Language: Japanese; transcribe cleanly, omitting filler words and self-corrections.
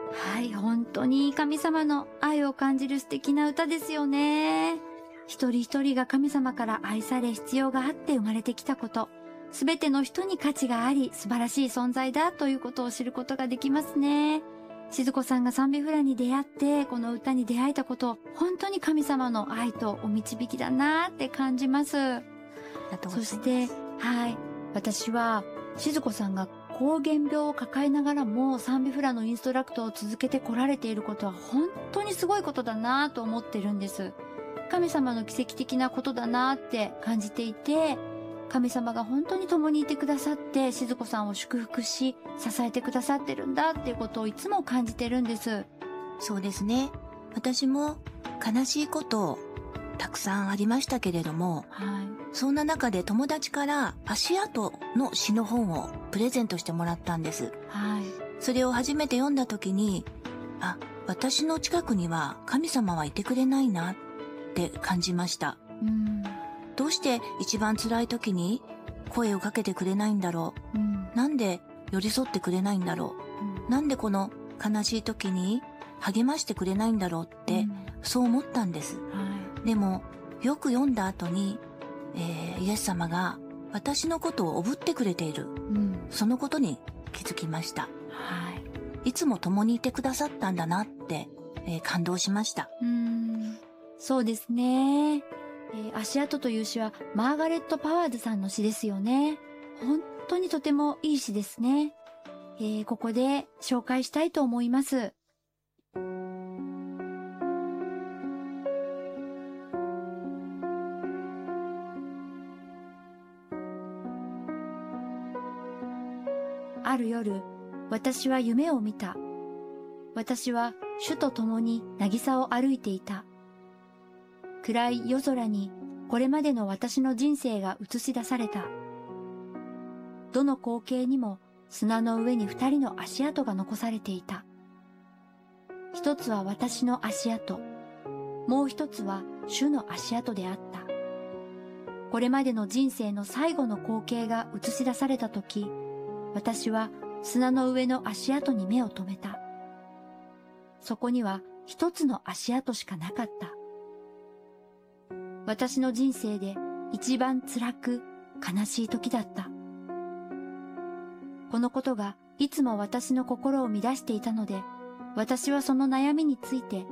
はい、本当に神様の愛を感じる素敵な歌ですよね。一人一人が神様から愛され必要があって生まれてきたこと、すべての人に価値があり素晴らしい存在だということを知ることができますね。静子さんが賛美フラに出会ってこの歌に出会えたこと、本当に神様の愛とお導きだなって感じます。そして、はい、私は静子さんが膠原病を抱えながらも賛美フラのインストラクトを続けてこられていることは本当にすごいことだなと思ってるんです。神様の奇跡的なことだなって感じていて、神様が本当に共にいてくださって静子さんを祝福し支えてくださってるんだっていうことをいつも感じてるんです。 そうですね。私も悲しいことたくさんありましたけれども、 はい、 そんな中で友達から足跡の詩の本をプレゼントしてもらったんです。 はい、 それを初めて読んだ時に、私の近くには神様はいてくれないなって感じました。どうして一番辛い時に声をかけてくれないんだろう。なんで寄り添ってくれないんだろう。なんでこの悲しい時に励ましてくれないんだろうって、そう思ったんです。でもよく読んだ後に、イエス様が私のことをおぶってくれている、そのことに気づきました。いつも共にいてくださったんだなって、感動しました。 そうですね。足跡という詩はマーガレット・パワーズさんの詩ですよね。本当にとてもいい詩ですね。ここで紹介したいと思います。ある夜、私は夢を見た。私は主と共に渚を歩いていた。暗い夜空にこれまでの私の人生が映し出された。どの光景にも砂の上に二人の足跡が残されていた。一つは私の足跡、もう一つは主の足跡であった。これまでの人生の最後の光景が映し出されたとき、私は砂の上の足跡に目を留めた。そこには一つの足跡しかなかった。私の人生で一番辛く悲しい時だった。このことがいつも私の心を乱していたので、私はその悩みについて